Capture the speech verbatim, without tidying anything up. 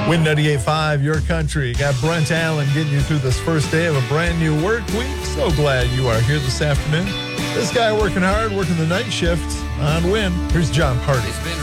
Win ninety-eight point five, your country. Got Brent Allen getting you through this first day of a brand new work week. So glad you are here this afternoon. This guy working hard, working the night shift on Win. Here's John Party.